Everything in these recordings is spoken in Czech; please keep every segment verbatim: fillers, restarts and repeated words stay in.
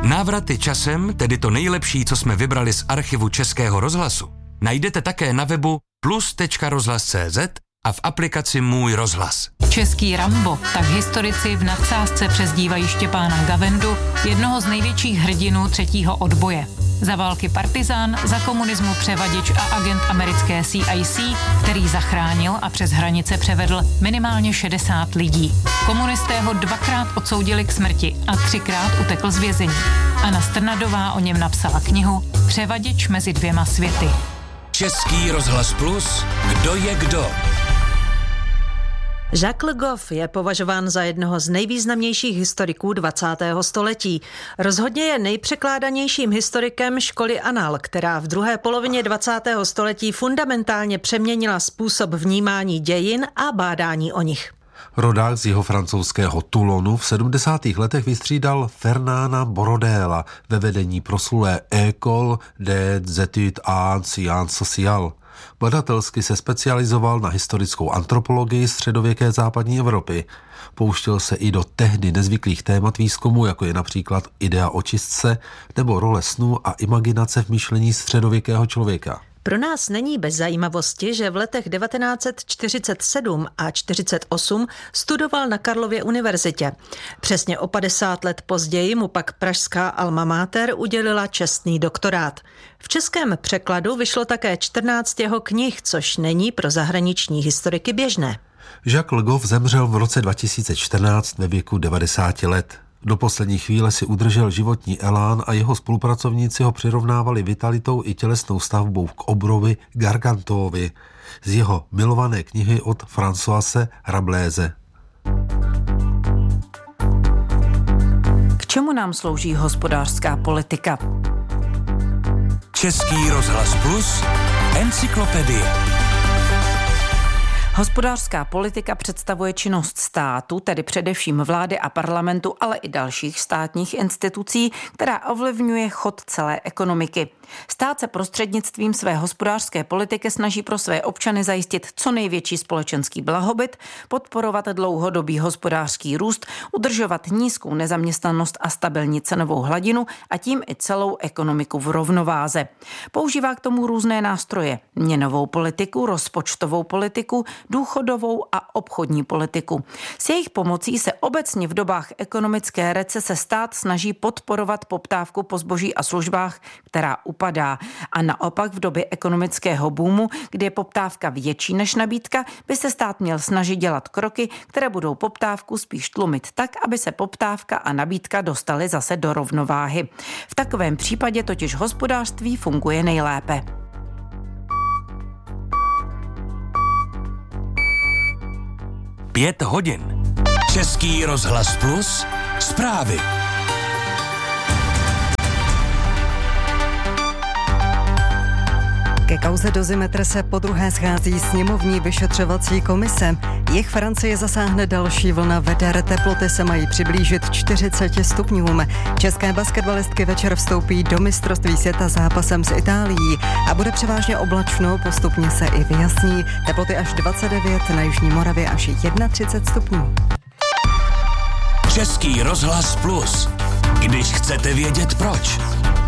Návraty časem, tedy to nejlepší, co jsme vybrali z archivu Českého rozhlasu, najdete také na webu plus tečka rozhlas tečka cé zet a v aplikaci Můj rozhlas. Český Rambo, tak historici v nadsázce přezdívají Štěpána Gavendu, jednoho z největších hrdinů třetího odboje. Za války partizán, za komunismu převaděč a agent americké C I C, který zachránil a přes hranice převedl minimálně šedesát lidí. Komunisté ho dvakrát odsoudili k smrti a třikrát utekl z vězení. Anna Strnadová o něm napsala knihu Převaděč mezi dvěma světy. Český rozhlas plus, kdo je kdo? Jacques Le Goff je považován za jednoho z nejvýznamnějších historiků dvacátého století. Rozhodně je nejpřekládanějším historikem školy Annales, která v druhé polovině dvacátého století fundamentálně přeměnila způsob vnímání dějin a bádání o nich. Rodák z jeho francouzského Toulonu v sedmdesátých letech vystřídal Fernanda Borodéla ve vedení proslulé École des études en sciences sociales. Badatelsky se specializoval na historickou antropologii středověké západní Evropy. Pouštěl se i do tehdy nezvyklých témat výzkumu, jako je například idea očistce nebo role snu a imaginace v myšlení středověkého člověka. Pro nás není bez zajímavosti, že v letech devatenáct set čtyřicet sedm a čtyřicet osm studoval na Karlově univerzitě. Přesně o padesát let později mu pak pražská alma mater udělila čestný doktorát. V českém překladu vyšlo také čtrnáct jeho knih, což není pro zahraniční historiky běžné. Jacques Le Goff zemřel v roce dva tisíce čtrnáct ve věku devadesáti let. Do poslední chvíle si udržel životní elán a jeho spolupracovníci ho přirovnávali vitalitou i tělesnou stavbou k obrovi Gargantuovi z jeho milované knihy od Françoise Rabelaise. K čemu nám slouží hospodářská politika? Český rozhlas plus, encyklopedie. Hospodářská politika představuje činnost státu, tedy především vlády a parlamentu, ale i dalších státních institucí, která ovlivňuje chod celé ekonomiky. Stát se prostřednictvím své hospodářské politiky snaží pro své občany zajistit co největší společenský blahobyt, podporovat dlouhodobý hospodářský růst, udržovat nízkou nezaměstnanost a stabilní cenovou hladinu a tím i celou ekonomiku v rovnováze. Používá k tomu různé nástroje: měnovou politiku, rozpočtovou politiku, důchodovou a obchodní politiku. S jejich pomocí se obecně v dobách ekonomické recese stát snaží podporovat poptávku po zboží a službách, která upadá. A naopak v době ekonomického boomu, kdy je poptávka větší než nabídka, by se stát měl snažit dělat kroky, které budou poptávku spíš tlumit tak, aby se poptávka a nabídka dostaly zase do rovnováhy. V takovém případě totiž hospodářství funguje nejlépe. Pět hodin. Český rozhlas plus, zprávy. Ke kauze Dozimetr se podruhé schází sněmovní vyšetřovací komise. Jich Francie zasáhne další vlna veder, teploty se mají přiblížit čtyřiceti stupňům. České basketbalistky večer vstoupí do mistrovství světa zápasem s Itálií a bude převážně oblačno, postupně se i vyjasní. Teploty až dvacet devět, na Jižní Moravě až třicet jedna stupňů. Český rozhlas plus, když chcete vědět proč.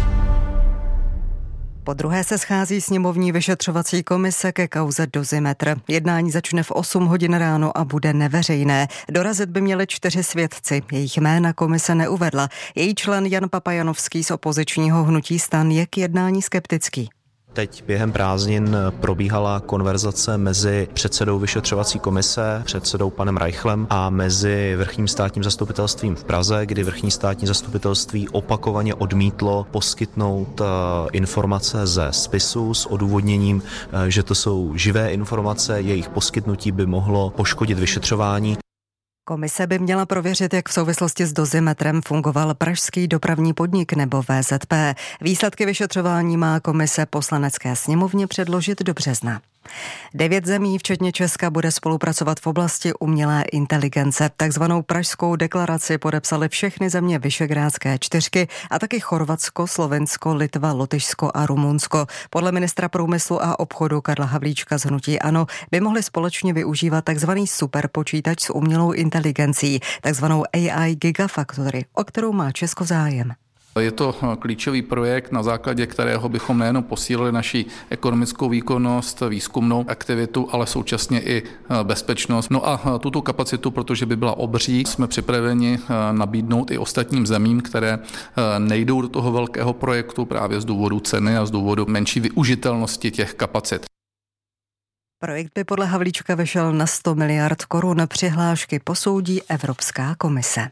Po druhé se schází sněmovní vyšetřovací komise ke kauze Dozimetr. Jednání začne v osm hodin ráno a bude neveřejné. Dorazit by měli čtyři svědci. Jejich jména komise neuvedla. Její člen Jan Papajanovský z opozičního hnutí STAN je k jednání skeptický. Teď během prázdnin probíhala konverzace mezi předsedou vyšetřovací komise, předsedou panem Reichlem a mezi vrchním státním zastupitelstvím v Praze, kdy vrchní státní zastupitelství opakovaně odmítlo poskytnout informace ze spisu s odůvodněním, že to jsou živé informace, jejich poskytnutí by mohlo poškodit vyšetřování. Komise by měla prověřit, jak v souvislosti s Dozimetrem fungoval pražský dopravní podnik nebo V Z P. Výsledky vyšetřování má komise Poslanecké sněmovně předložit do března. Devět zemí, včetně Česka, bude spolupracovat v oblasti umělé inteligence. Takzvanou Pražskou deklaraci podepsaly všechny země Visegrádské čtyřky a taky Chorvatsko, Slovensko, Litva, Lotyšsko a Rumunsko. Podle ministra průmyslu a obchodu Karla Havlíčka z hnutí ANO by mohli společně využívat takzvaný superpočítač s umělou inteligencí, takzvanou A I Gigafactory, o kterou má Česko zájem. Je to klíčový projekt, na základě kterého bychom nejenom posílili naši ekonomickou výkonnost, výzkumnou aktivitu, ale současně i bezpečnost. No a tuto kapacitu, protože by byla obří, jsme připraveni nabídnout i ostatním zemím, které nejdou do toho velkého projektu právě z důvodu ceny a z důvodu menší využitelnosti těch kapacit. Projekt by podle Havlíčka vyšel na sto miliard korun. Přihlášky posoudí Evropská komise.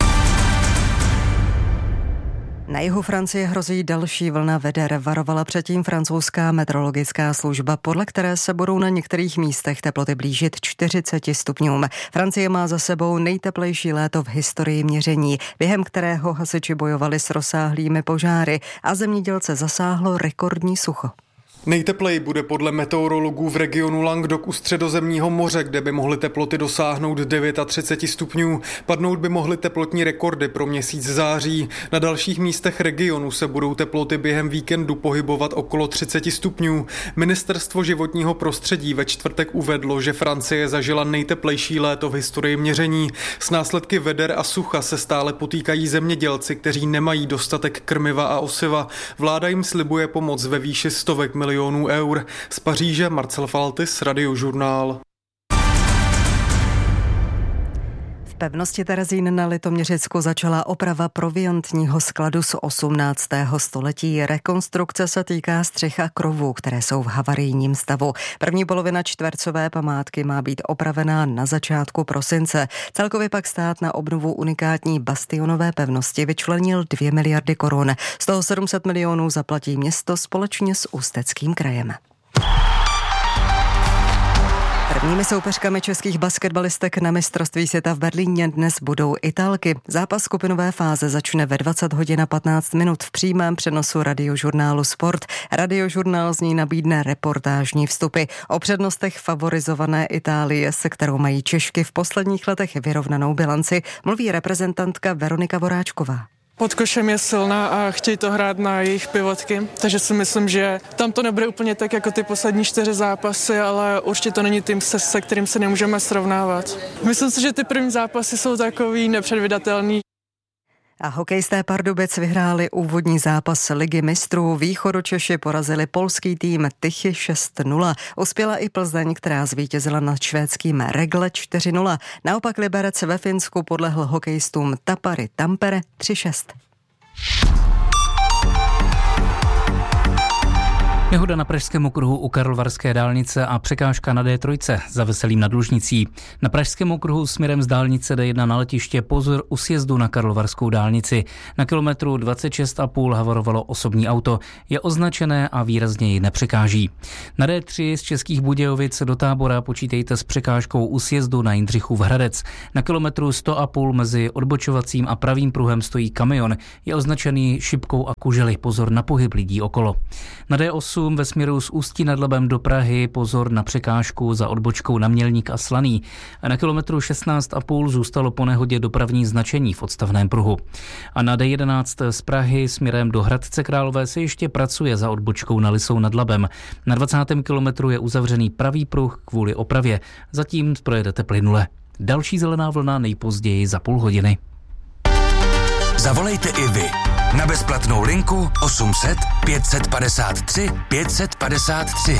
Na jihu Francie hrozí další vlna veder, varovala předtím francouzská meteorologická služba, podle které se budou na některých místech teploty blížit čtyřiceti stupňům. Francie má za sebou nejteplejší léto v historii měření, během kterého hasiči bojovali s rozsáhlými požáry a zemědělce zasáhlo rekordní sucho. Nejtepleji bude podle meteorologů v regionu Languedoc u Středozemního moře, kde by mohly teploty dosáhnout třicet devět stupňů. Padnout by mohly teplotní rekordy pro měsíc září. Na dalších místech regionu se budou teploty během víkendu pohybovat okolo třicet stupňů. Ministerstvo životního prostředí ve čtvrtek uvedlo, že Francie zažila nejteplejší léto v historii měření. S následky veder a sucha se stále potýkají zemědělci, kteří nemají dostatek krmiva a osiva. Vláda jim slibuje pomoc ve výši stovek milionů milionů eur. Z Paříže Marcel Faltis, Radiožurnál. V pevnosti Terezín na Litoměřicku začala oprava proviantního skladu z osmnáctého století. Rekonstrukce se týká střech a krovů, které jsou v havarijním stavu. První polovina čtvercové památky má být opravená na začátku prosince. Celkově pak stát na obnovu unikátní bastionové pevnosti vyčlenil dvě miliardy korun. Z toho sedm set milionů zaplatí město společně s Ústeckým krajem. Prvními soupeřkami českých basketbalistek na mistrovství světa v Berlíně dnes budou Italky. Zápas skupinové fáze začne ve dvacet hodin a patnáct minut v přímém přenosu Radiožurnálu Sport. Radiožurnál z ní nabídne reportážní vstupy o přednostech favorizované Itálie, se kterou mají Češky v posledních letech vyrovnanou bilanci, mluví reprezentantka Veronika Voráčková. Pod košem je silná a chtějí to hrát na jejich pivotky, takže si myslím, že tam to nebude úplně tak jako ty poslední čtyři zápasy, ale určitě to není tým, se, se kterým se nemůžeme srovnávat. Myslím si, že ty první zápasy jsou takový nepředvídatelný. A hokejisté Pardubic vyhráli úvodní zápas Ligy mistrů. Východočeši porazili polský tým Tychy šest nula. Uspěla i Plzeň, která zvítězila nad švédským Regle čtyři nula. Naopak Liberec ve Finsku podlehl hokejistům Tapari Tampere tři šest. Nehoda na pražském okruhu u Karlovarské dálnice a překážka na D tři za Veselým nad Lužnicí. Na pražském okruhu směrem z dálnice D jedna na letiště pozor u sjezdu na Karlovarskou dálnici. Na kilometru dvacet šest a půl havarovalo osobní auto. Je označené a výrazně ji nepřekáží. Na D tři z Českých Budějovic do Tábora počítejte s překážkou u sjezdu na Jindřichův Hradec. Na kilometru sto a půl mezi odbočovacím a pravým pruhem stojí kamion. Je označený šipkou a kužely. Pozor na pohyb lidí okolo. Na D osm ve směru z Ústí nad Labem do Prahy pozor na překážku za odbočkou na Mělník a Slaný. A na kilometru šestnáct a půl zůstalo po nehodě dopravní značení v odstavném pruhu. A na D jedenáct z Prahy směrem do Hradce Králové se ještě pracuje za odbočkou na Lisou nad Labem. Na dvacátém kilometru je uzavřený pravý pruh kvůli opravě. Zatím projedete plynule. Další zelená vlna nejpozději za půl hodiny. Zavolejte i vy na bezplatnou linku osm set pět set padesát tři pět set padesát tři.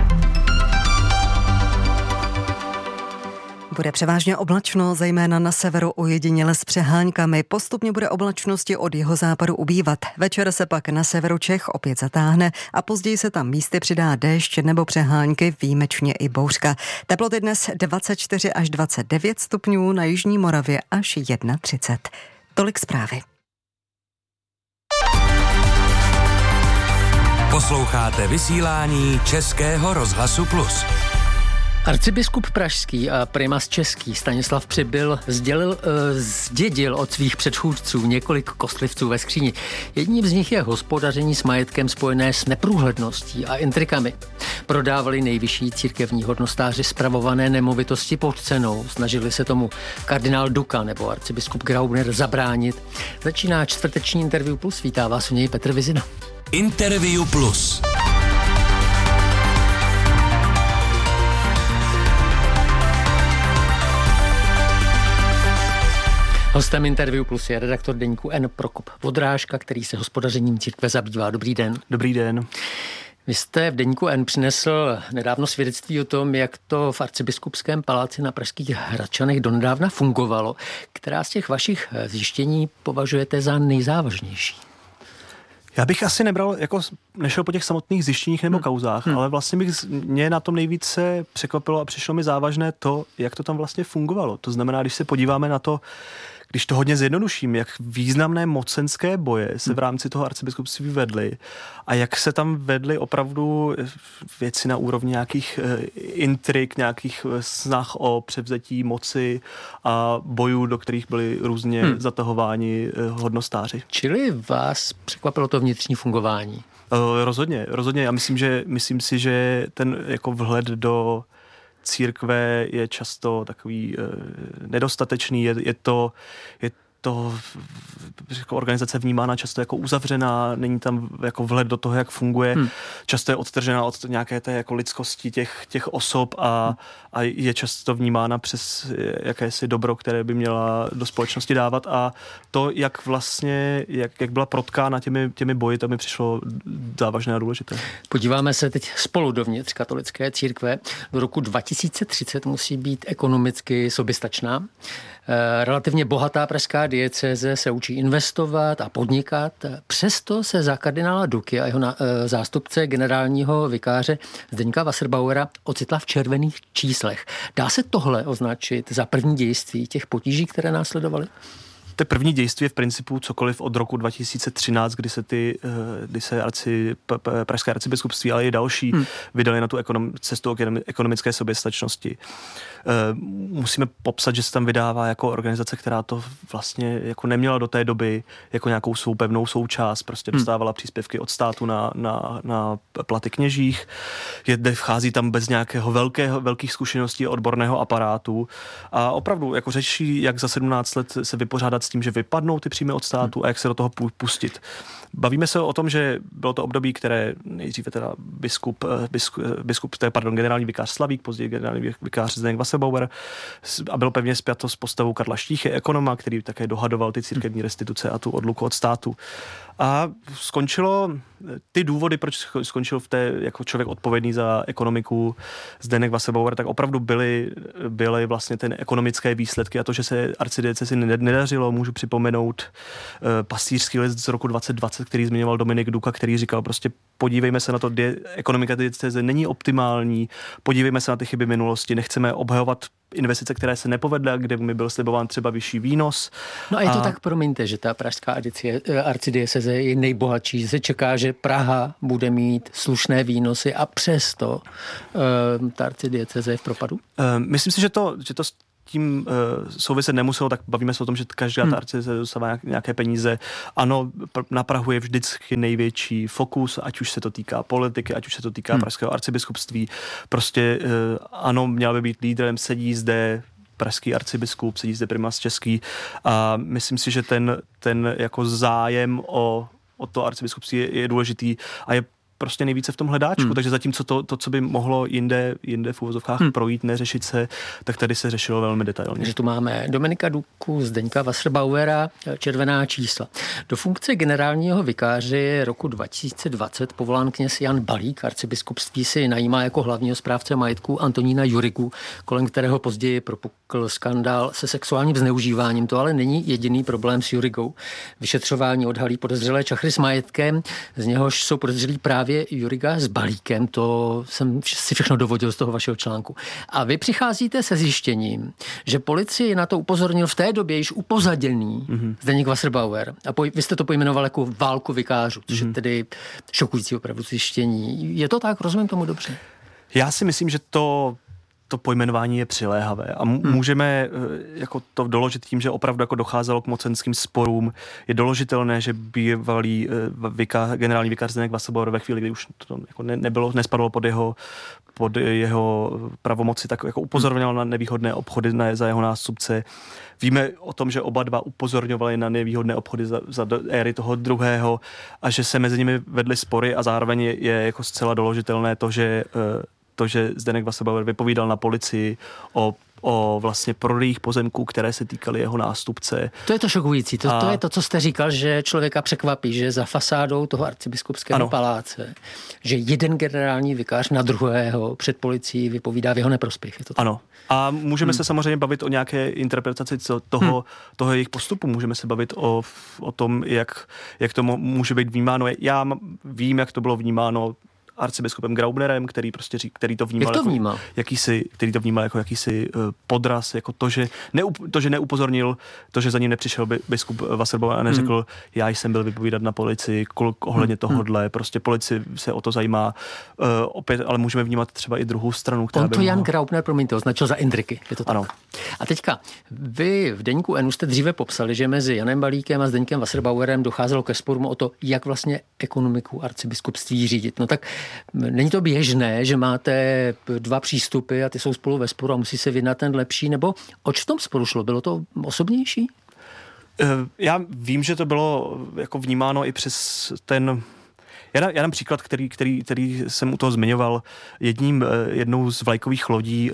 Bude převážně oblačno, zejména na severu ojediněle s přeháňkami. Postupně bude oblačnosti od jihozápadu ubývat. Večer se pak na severu Čech opět zatáhne a později se tam místy přidá déšť nebo přehánky, výjimečně i bouřka. Teploty dnes dvacet čtyři až dvacet devět stupňů, na jižní Moravě až třicet jedna. Tolik zprávy. Posloucháte vysílání Českého rozhlasu Plus. Arcibiskup pražský a primas český Stanislav Přibyl sdělil, e, zdědil od svých předchůdců několik kostlivců ve skříni. Jedním z nich je hospodaření s majetkem spojené s neprůhledností a intrikami. Prodávali nejvyšší církevní hodnostáři spravované nemovitosti pod cenou. Snažili se tomu kardinál Duka nebo arcibiskup Graubner zabránit. Začíná čtvrteční Interview Plus. Vítá vás u něj Petr Vizina. Interview Plus. Hostem Interview Plus je redaktor deníku N Prokop Vodrážka, který se hospodařením církve zabývá. Dobrý den. Dobrý den. Vy jste v deníku N přinesl nedávno svědectví o tom, jak to v arcibiskupském paláci na pražských Hradčanech donedávna fungovalo. Která z těch vašich zjištění považujete za nejzávažnější? Já bych asi nebral, jako nešel po těch samotných zjištěních nebo kauzách, hmm. ale vlastně bych, mě na tom nejvíce překvapilo a přišlo mi závažné to, jak to tam vlastně fungovalo. To znamená, když se podíváme na to, když to hodně zjednoduším, jak významné mocenské boje se v rámci toho arcibiskupství vedly a jak se tam vedly opravdu věci na úrovni nějakých intrik, nějakých snah o převzetí moci a bojů, do kterých byli různě hmm. zatahováni hodnostáři. Čili vás překvapilo to vnitřní fungování? Uh, rozhodně, rozhodně. Já myslím, že, myslím si, že ten jako vhled do církve je často takový e, nedostatečný, je, je to, je to jako organizace vnímána často jako uzavřená, není tam jako vhled do toho, jak funguje, hmm. často je odtržená od nějaké té jako lidskosti těch, těch osob a, hmm. a je často vnímána přes jakési dobro, které by měla do společnosti dávat a to, jak vlastně, jak, jak byla protkána těmi, těmi boji, to mi přišlo závažné a důležité. Podíváme se teď spolu dovnitř katolické církve. Do roku dva tisíce třicet musí být ekonomicky soběstačná. Relativně bohatá pražská diecéze se učí investovat a podnikat. Přesto se za kardinála Duky a jeho zástupce generálního vikáře Zdeňka Wasserbauera ocitla v červených číslech. Dá se tohle označit za první dějství těch potíží, které následovaly? To první dějství je v principu cokoliv od roku dva tisíce třináct, kdy se ty, kdy se arci, pražské arcibiskupství, ale i další hmm. vydali na tu ekonom, cestu ekonomické soběstačnosti. Musíme popsat, že se tam vydává jako organizace, která to vlastně jako neměla do té doby jako nějakou svou pevnou součást, prostě dostávala hmm. příspěvky od státu na, na, na platy kněžích, je, vchází tam bez nějakého velkého, velkých zkušeností odborného aparátu a opravdu jako řeší, jak za sedmnáct let se vypořádat s tím, že vypadnou ty příjmy od státu hmm. a jak se do toho pustit. Bavíme se o tom, že bylo to období, které nejdříve teda biskup, biskup, biskup pardon, generální vikář Slavík, později generální vikář Zdeněk Wasserbauer a bylo pevně spjato s postavou Karla Štíchy, ekonoma, který také dohadoval ty církevní restituce a tu odluku od státu. A skončilo ty důvody, proč skončil v té, jako člověk odpovědný za ekonomiku Zdeněk Wasserbauer, tak opravdu byly, byly vlastně ty ekonomické výsledky a to, že se arcidiecézi nedařilo, můžu připomenout uh, pastýřský list z roku dvacet dvacet, který zmiňoval Dominik Duka, který říkal prostě podívejme se na to, die, ekonomika diecéze není optimální, podívejme se na ty chyby minulosti, nechceme obhajovat investice, které se nepovedly a kde mi byl slibován třeba vyšší výnos. No a je to a... tak, promiňte, že ta pražská arcidiecéze je nejbohatší, že se čeká, že Praha bude mít slušné výnosy a přesto uh, ta arcidiecéze je v propadu? Uh, myslím si, že to, že to tím uh, souviset nemuselo, tak bavíme se o tom, že každá hmm. ta arcidiecéze dostává nějaké peníze. Ano, na Prahu je vždycky největší fokus, ať už se to týká politiky, ať už se to týká hmm. pražského arcibiskupství. Prostě uh, ano, měl by být lídrem, sedí zde pražský arcibiskup, sedí zde primas český a myslím si, že ten, ten jako zájem o, o to arcibiskupství je, je důležitý a je prostě nejvíce v tom hledáčku, hmm. takže zatímco to, to, co by mohlo jinde, jinde v uvozovkách hmm. projít, neřešit se, tak tady se řešilo velmi detailně. Takže tu máme Dominika Duku, Zdeňka Wasserbauera, červená čísla. Do funkce generálního vikáře roku dva tisíce dvacet povolán kněz Jan Balík, arcibiskupství si najímá jako hlavního správce majetku Antonína Jurigu, kolem kterého později propukl skandál se sexuálním zneužíváním. To ale není jediný problém s Jurigou. Vyšetřování odhalí podezřelé čachry s majetkem, z něhož jsou podezřelí právě Juriga s Balíkem, to jsem si všechno dovodil z toho vašeho článku. A vy přicházíte se zjištěním, že policii na to upozornil v té době již upozaděný mm-hmm. Zdeněk Wasserbauer. A poj- vy jste to pojmenoval jako válku vikářů, což mm-hmm. je tedy šokující opravdu zjištění. Je to tak? Rozumím tomu dobře? Já si myslím, že to to pojmenování je přiléhavé a můžeme jako to doložit tím, že opravdu jako docházelo k mocenským sporům. Je doložitelné, že bývalý vikář, generální vikář Zdeněk Wasserbauer ve chvíli, kdy už to jako ne, nebylo, nespadlo pod jeho, pod jeho pravomoci, tak jako upozorňoval na nevýhodné obchody na, za jeho nástupce. Víme o tom, že oba dva upozorňovali na nevýhodné obchody za, za éry toho druhého a že se mezi nimi vedly spory a zároveň je, je jako zcela doložitelné to, že to, že Zdeněk Wasserbauer vypovídal na policii o o vlastně prodejích pozemků, které se týkaly jeho nástupce. To je to šokující. To, a... to je to, co jste říkal, že člověka překvapí, že za fasádou toho arcibiskupského ano. paláce, že jeden generální vikář na druhého před policií vypovídá v jeho neprospěch. Je to ano. A můžeme hmm. se samozřejmě bavit o nějaké interpretaci toho, hmm. toho jejich postupu. Můžeme se bavit o, o tom, jak, jak to může být vnímáno. Já vím, jak to bylo vnímáno arcibiskupem Graubnerem, který prostě řík, který to vnímal, Jak to vnímal? Jako jakýsi, který to vnímal jako jakýsi uh, podraz, jako to, že, neup, to, že neupozornil, to, že za ním nepřišel by, biskup Wasserbauer a neřekl, hmm. já jsem byl vypovídat na policii, kolik ohledně hmm. tohodle, prostě policie se o to zajímá. Uh, opět, ale můžeme vnímat třeba i druhou stranu, která On to by Jan mohla... Graubner, promiňte, označil za Indriky. Je to tak? Ano. A teďka, vy v deníku N jste dříve popsali, že mezi Janem Balíkem a Zdeňkem Wasserbauerem docházelo ke sporům o to, jak vlastně ekonomiku arcibiskupství řídit. No tak není to běžné, že máte dva přístupy a ty jsou spolu ve sporu a musí se vyjednat ten lepší, nebo oč v tom sporu šlo? Bylo to osobnější? Já vím, že to bylo jako vnímáno i přes ten... Já dám, já dám příklad, který, který, který jsem u toho zmiňoval. Jedním, jednou z vlajkových lodí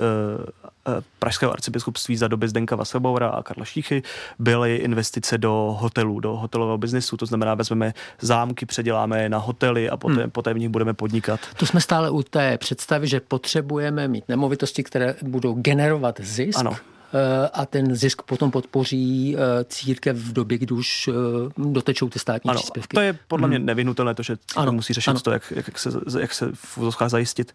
pražského arcibiskupství za doby Zdenka Wasserbauera a Karla Štíchy byly investice do hotelů, do hotelového biznesu. To znamená, vezmeme zámky, předěláme je na hotely a poté, hmm. poté v nich budeme podnikat. To jsme stále u té představy, že potřebujeme mít nemovitosti, které budou generovat zisk. Ano. A ten zisk potom podpoří církev v době, kdy už dotečou ty státní ano, příspěvky. To je podle mě nevyhnutelné, to, že církev musí řešit ano. to, jak, jak, se, jak se v úzovkách zajistit.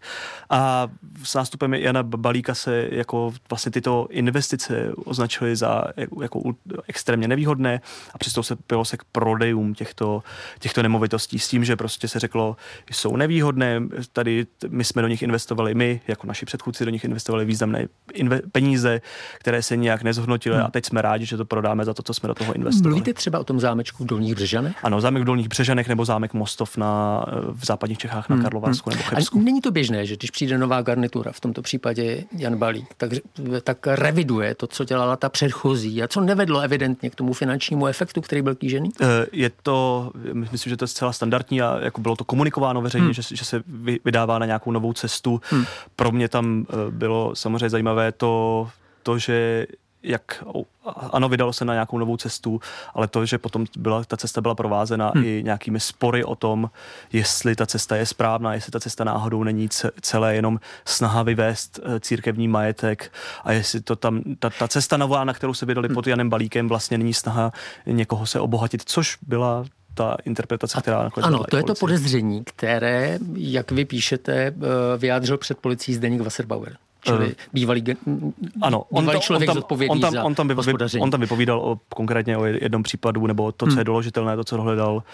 A s nástupem Jana Balíka se jako vlastně tyto investice označily za jako extrémně nevýhodné a přistoupilo se k prodejům těchto, těchto nemovitostí s tím, že prostě se řeklo, jsou nevýhodné, tady my jsme do nich investovali, my jako naši předchůdci do nich investovali významné inve- peníze, které se nijak nezhodnotily hmm. a teď jsme rádi, že to prodáme za to, co jsme do toho investovali. Mluvíte třeba o tom zámečku v Dolních Břežanech? Ano, zámek v Dolních Břežanech nebo zámek Mostov na, v západních Čechách na hmm. Karlovarsku hmm. nebo Chebsku. A není to běžné, že když přijde nová garnitura, v tomto případě Jan Balík, tak, tak reviduje to, co dělala ta předchozí a co nevedlo evidentně k tomu finančnímu efektu, který byl kýžený? Je to, myslím, že to je zcela standardní a jako bylo to komunikováno veřejně, hmm. že, že se vydává na nějakou novou cestu. Hmm. Pro mě tam bylo samozřejmě zajímavé to, to, že jak, ano, vydalo se na nějakou novou cestu, ale to, že potom byla, ta cesta byla provázena hmm. i nějakými spory o tom, jestli ta cesta je správná, jestli ta cesta náhodou není celé jenom snaha vyvést církevní majetek a jestli to tam, ta, ta cesta nová, na kterou se vydali hmm. pod Janem Balíkem, vlastně není snaha někoho se obohatit, což byla ta interpretace, která nakonec ano, to je to podezření, které, jak vy píšete, vyjádřil před policií Zdeněk Wasserbauer. Čili bývalý, ano, on bývalý to, člověk on tam, zodpovědný on tam, za on tam, hospodaření. On tam vypovídal o, konkrétně o jednom případu, nebo to, co hmm. je doložitelné, to, co dohledal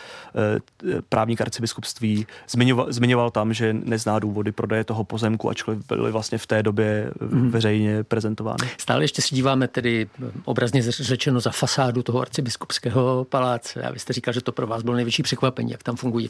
eh, právník arcibiskupství. Zmiňoval, zmiňoval tam, že nezná důvody prodeje toho pozemku, ačkoliv byly vlastně v té době hmm. veřejně prezentovány. Stále ještě si díváme tedy obrazně řečeno za fasádu toho arcibiskupského paláce. A vy jste říkal, že to pro vás bylo největší překvapení, jak tam fungují